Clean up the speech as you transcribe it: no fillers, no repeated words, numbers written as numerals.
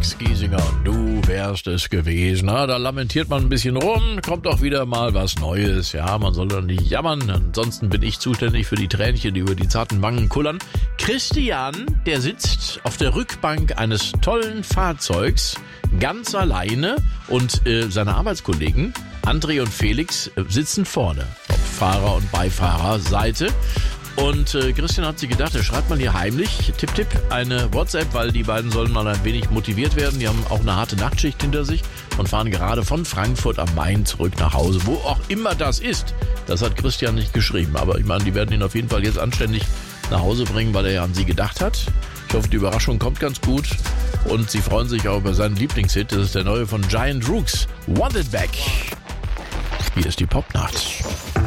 Max Giesinger, du wärst es gewesen. Na, da lamentiert man ein bisschen rum, kommt auch wieder mal was Neues. Ja, man soll doch nicht jammern. Ansonsten bin ich zuständig für die Tränchen, die über die zarten Wangen kullern. Christian, der sitzt auf der Rückbank eines tollen Fahrzeugs, ganz alleine, und seine Arbeitskollegen André und Felix sitzen vorne auf Fahrer- und Beifahrerseite. Und Christian hat sich gedacht, er schreibt mal hier heimlich, tipp, eine WhatsApp, weil die beiden sollen mal ein wenig motiviert werden. Die haben auch eine harte Nachtschicht hinter sich und fahren gerade von Frankfurt am Main zurück nach Hause. Wo auch immer das ist, das hat Christian nicht geschrieben. Aber ich meine, die werden ihn auf jeden Fall jetzt anständig nach Hause bringen, weil er ja an sie gedacht hat. Ich hoffe, die Überraschung kommt ganz gut. Und sie freuen sich auch über seinen Lieblingshit. Das ist der neue von Giant Rooks, Want It Back. Hier ist die Popnacht.